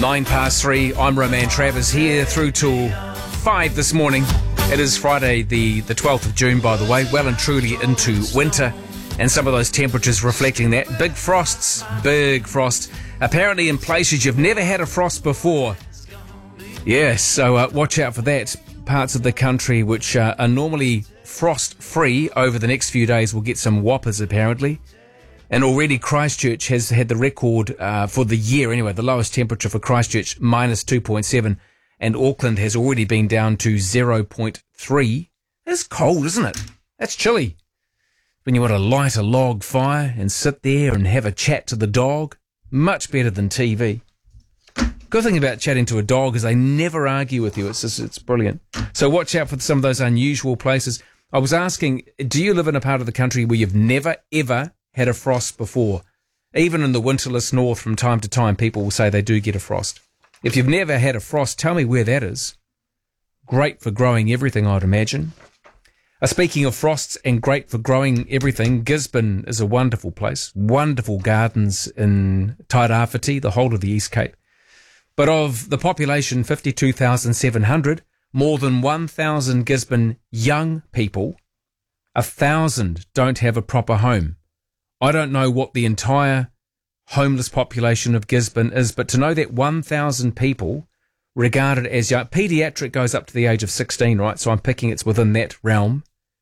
3:09. I'm Roman Travers here through till 5 this morning. It is Friday the 12th of June, by the way, well and truly into winter, and some of those temperatures reflecting that. Big frost, apparently in places you've never had a frost before. Yes, so watch out for that. Parts of the country which are normally frost-free over the next few days will get some whoppers, apparently. And already Christchurch has had the record for the year, anyway, the lowest temperature for Christchurch, minus 2.7, and Auckland has already been down to 0.3. That's cold, isn't it? That's chilly. When you want to light a log fire and sit there and have a chat to the dog, much better than TV. Good thing about chatting to a dog is they never argue with you. It's brilliant. So watch out for some of those unusual places. I was asking, do you live in a part of the country where you've never, ever had a frost before? Even in the winterless north, from time to time, people will say they do get a frost. If you've never had a frost, tell me where that is. Great for growing everything, I'd imagine. Speaking of frosts and great for growing everything, Gisborne is a wonderful place. Wonderful gardens in Tairāwhiti, the whole of the East Cape. But of the population, 52,700, more than 1,000 Gisborne young people, 1,000 don't have a proper home. I don't know what the entire homeless population of Gisborne is, but to know that 1,000 people regarded as young, paediatric goes up to the age of 16, right? So I'm picking it's within that realm.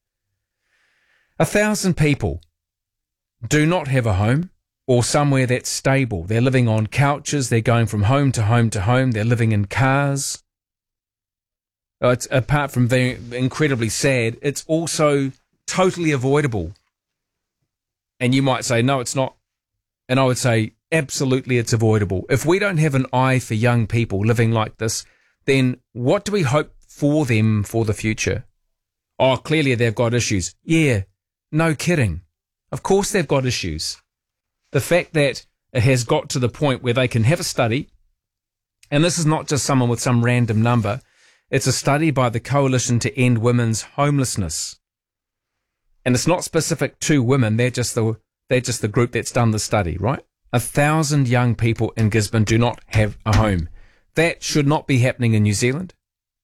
1,000 people do not have a home or somewhere that's stable. They're living on couches. They're going from home to home to home. They're living in cars. It's, apart from being incredibly sad, it's also totally avoidable. And you might say, no, it's not. And I would say, absolutely, it's avoidable. If we don't have an eye for young people living like this, then what do we hope for them for the future? Oh, clearly they've got issues. Yeah, no kidding. Of course they've got issues. The fact that it has got to the point where they can have a study, and this is not just someone with some random number, it's a study by the Coalition to End Women's Homelessness. And it's not specific to women, they're just the group that's done the study, right? 1,000 young people in Gisborne do not have a home. That should not be happening in New Zealand.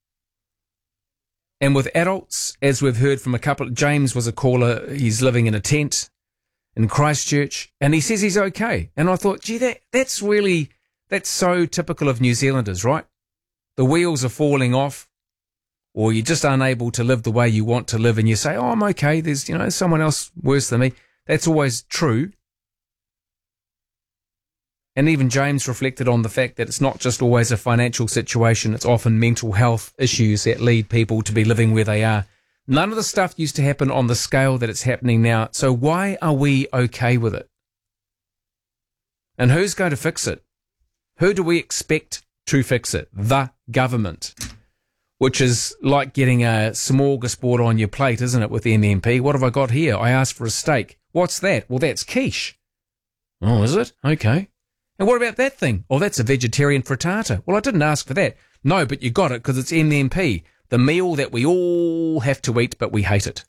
And with adults, as we've heard from a couple, James was a caller, he's living in a tent in Christchurch, and he says he's okay. And I thought, gee, that's so typical of New Zealanders, right? The wheels are falling off, or you're just unable to live the way you want to live, and you say, oh, I'm okay, there's someone else worse than me. That's always true. And even James reflected on the fact that it's not just always a financial situation, it's often mental health issues that lead people to be living where they are. None of the stuff used to happen on the scale that it's happening now, so why are we okay with it? And who's going to fix it? Who do we expect to fix it? The government. Which is like getting a smorgasbord on your plate, isn't it, with the MMP? What have I got here? I asked for a steak. What's that? Well, that's quiche. Oh, is it? Okay. And what about that thing? Oh, that's a vegetarian frittata. Well, I didn't ask for that. No, but you got it because it's MMP, the meal that we all have to eat, but we hate it.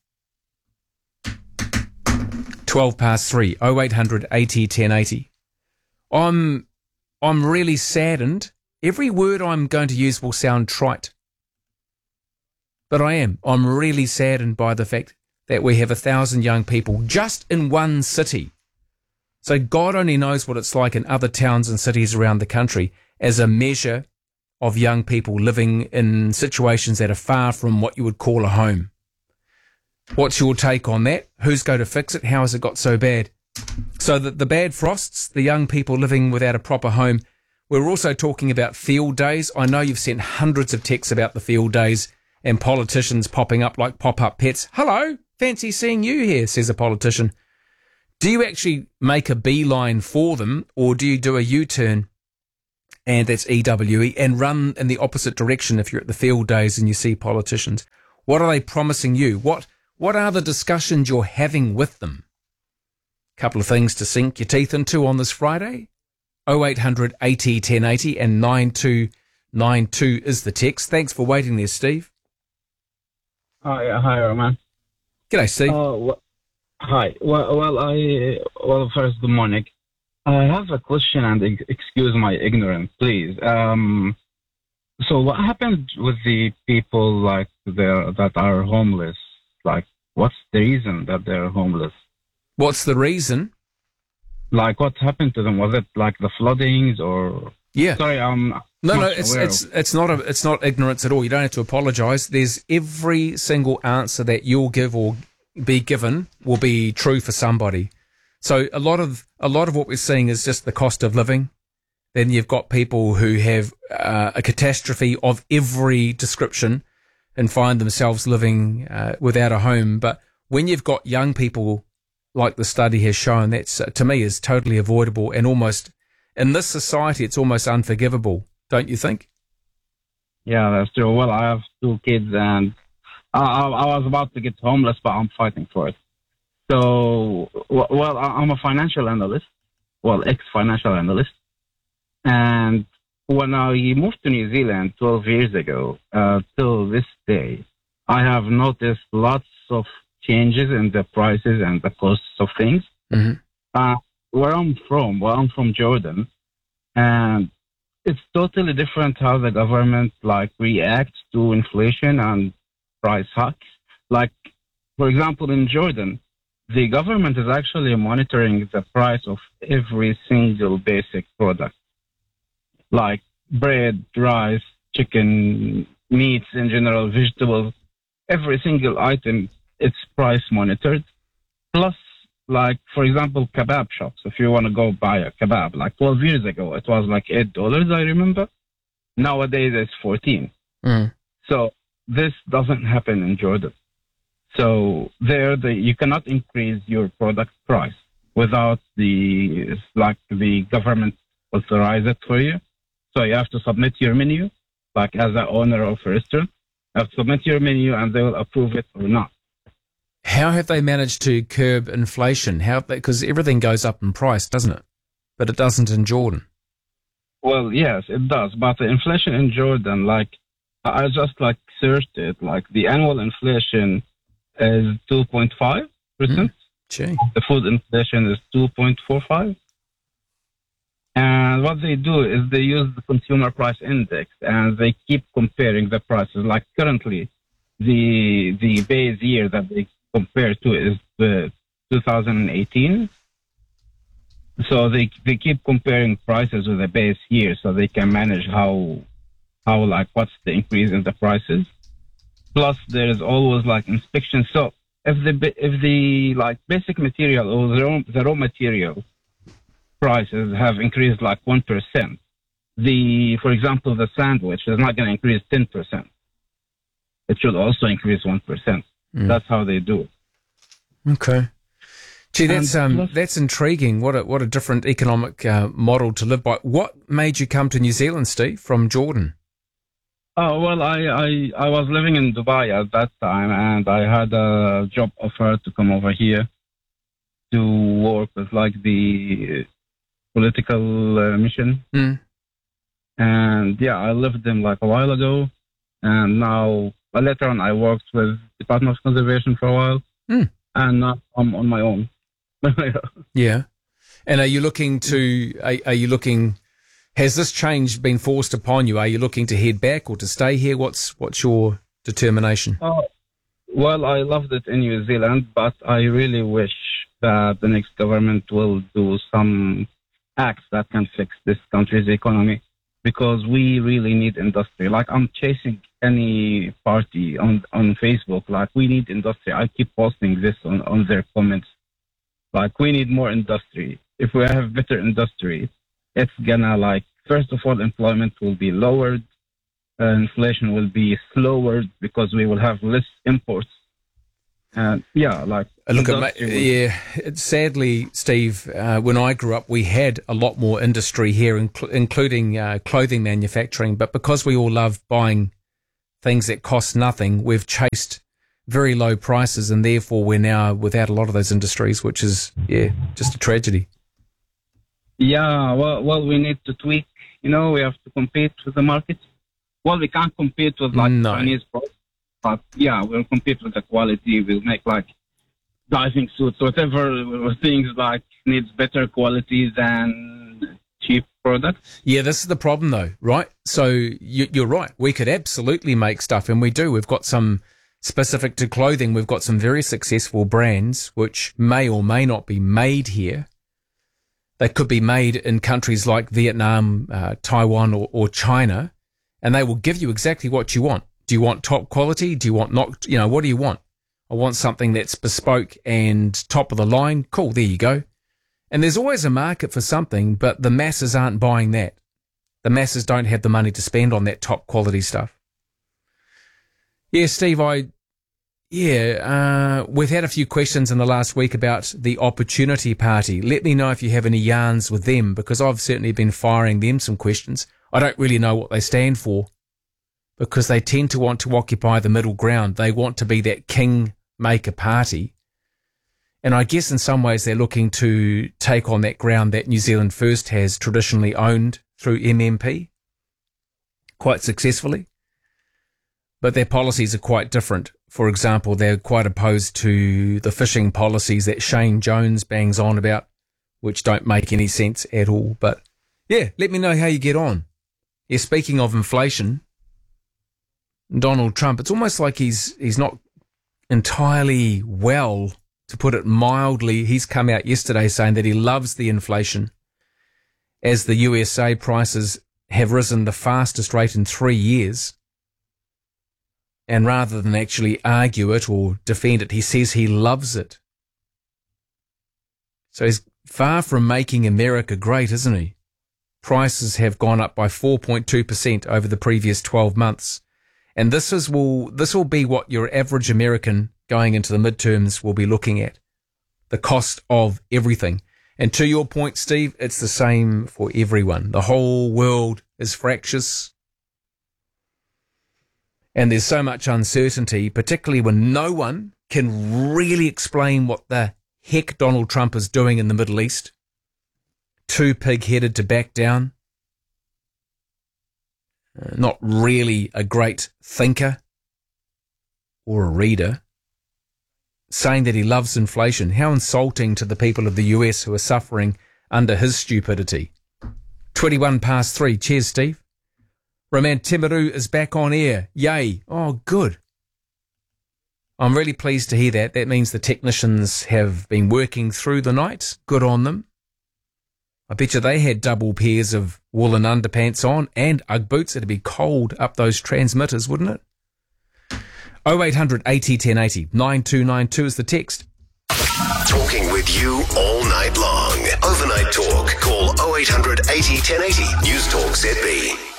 3:12, 0800 80 1080. I'm really saddened. Every word I'm going to use will sound trite. But I am. I'm really saddened by the fact that we have 1,000 young people just in one city. So God only knows what it's like in other towns and cities around the country as a measure of young people living in situations that are far from what you would call a home. What's your take on that? Who's going to fix it? How has it got so bad? So the bad frosts, the young people living without a proper home. We're also talking about field days. I know you've sent hundreds of texts about the field days and politicians popping up like pop-up pets. Hello, fancy seeing you here, says a politician. Do you actually make a beeline for them, or do you do a U-turn, and that's EWE, and run in the opposite direction if you're at the field days and you see politicians? What are they promising you? What are the discussions you're having with them? Couple of things to sink your teeth into on this Friday. 0800 80 1080 and 9292 is the text. Thanks for waiting there, Steve. Hi, Roman. G'day, Steve. Hi. Well, first, good morning. I have a question and excuse my ignorance, please. So what happens with the people like there that are homeless? Like, what's the reason that they're homeless? What's the reason? Like, what happened to them? Was it like the floodings or? Yeah. Sorry, I'm No, not it's aware it's it's not it's not ignorance at all. You don't have to apologise. There's every single answer that you'll give or be given will be true for somebody. So a lot of what we're seeing is just the cost of living. Then you've got people who have a catastrophe of every description and find themselves living without a home. But when you've got young people, like the study has shown, that's to me is totally avoidable and almost in this society it's almost unforgivable, don't you think? Yeah, that's true. Well, I have two kids, and I was about to get homeless, but I'm fighting for it. So, well, I'm a financial analyst, well, ex-financial analyst, and when I moved to New Zealand 12 years ago, till this day, I have noticed lots of changes in the prices and the costs of things. Mm-hmm. Where I'm from, well, I'm from Jordan, and it's totally different how the government like reacts to inflation and price hikes. Like, for example, in Jordan, the government is actually monitoring the price of every single basic product, like bread, rice, chicken, meats in general, vegetables, every single item, it's price monitored. Plus, like, for example, kebab shops. If you want to go buy a kebab, like 12 years ago, it was like $8, I remember. Nowadays, it's 14. Mm. So this doesn't happen in Jordan. So there, you cannot increase your product price without the government authorize it for you. So you have to submit your menu, like as an owner of a restaurant, you have to submit your menu and they will approve it or not. How have they managed to curb inflation? Because everything goes up in price, doesn't it? But it doesn't in Jordan. Well, yes, it does. But the inflation in Jordan, like, I just searched it, like the annual inflation is 2.5%. Gee. The food inflation is 2.45. And what they do is they use the consumer price index and they keep comparing the prices. Like currently, the base year that they compare to is the 2018. So they keep comparing prices with the base year so they can manage how what's the increase in the prices. Plus there is always inspection. So if the basic material or the raw material prices have increased 1%, for example the sandwich is not going to increase 10%. It should also increase 1%. That's how they do it. Okay. Gee, that's intriguing. What a different economic model to live by. What made you come to New Zealand, Steve, from Jordan? Oh, well, I was living in Dubai at that time, and I had a job offer to come over here to work with the political mission. And yeah, I left them a while ago, and now later on I worked with Department of Conservation for a while, and now I'm on my own. Yeah. And are you looking has this change been forced upon you? Are you looking to head back or to stay here? What's your determination? Well, I loved it in New Zealand, but I really wish that the next government will do some acts that can fix this country's economy, because we really need industry. I'm chasing any party on Facebook. We need industry. I keep posting this on their comments. We need more industry. If we have better industry, it's gonna first of all, employment will be lowered, inflation will be slower because we will have less imports. And sadly, Steve, when I grew up, we had a lot more industry here, including clothing manufacturing. But because we all love buying things that cost nothing, we've chased very low prices, and therefore we're now without a lot of those industries, which is just a tragedy. Yeah, well, we need to tweak. We have to compete with the market. Well, we can't compete with Chinese products, but yeah, we'll compete with the quality. We'll make diving suits, whatever things like needs better quality than cheap products. Yeah, this is the problem though, right? So you're right. We could absolutely make stuff, and we do. We've got some specific to clothing. We've got some very successful brands which may or may not be made here. They could be made in countries like Vietnam, Taiwan, or China, and they will give you exactly what you want. Do you want top quality? Do you want not, what do you want? I want something that's bespoke and top of the line. Cool, there you go. And there's always a market for something, but the masses aren't buying that. The masses don't have the money to spend on that top quality stuff. Yeah, Steve, we've had a few questions in the last week about the Opportunity Party. Let me know if you have any yarns with them, because I've certainly been firing them some questions. I don't really know what they stand for, because they tend to want to occupy the middle ground. They want to be that kingmaker party. And I guess in some ways they're looking to take on that ground that New Zealand First has traditionally owned through MMP quite successfully. But their policies are quite different. For example, they're quite opposed to the fishing policies that Shane Jones bangs on about, which don't make any sense at all. But yeah, let me know how you get on. Yeah, speaking of inflation, Donald Trump, it's almost like he's not entirely well, to put it mildly. He's come out yesterday saying that he loves the inflation, as the USA prices have risen the fastest rate in 3 years. And rather than actually argue it or defend it, he says he loves it. So he's far from making America great, isn't he? Prices have gone up by 4.2% over the previous 12 months. And this will be what your average American going into the midterms will be looking at. The cost of everything. And to your point, Steve, it's the same for everyone. The whole world is fractious. And there's so much uncertainty, particularly when no one can really explain what the heck Donald Trump is doing in the Middle East. Too pig-headed to back down. Not really a great thinker or a reader. Saying that he loves inflation. How insulting to the people of the US who are suffering under his stupidity. 3:21. Cheers, Steve. Roman Timaru is back on air. Yay. Oh, good. I'm really pleased to hear that. That means the technicians have been working through the night. Good on them. I bet you they had double pairs of woolen underpants on and Ugg boots. It'd be cold up those transmitters, wouldn't it? 0800 80 1080 9292 is the text. Talking with you all night long. Overnight talk. Call 0800 80 1080. News Talk ZB.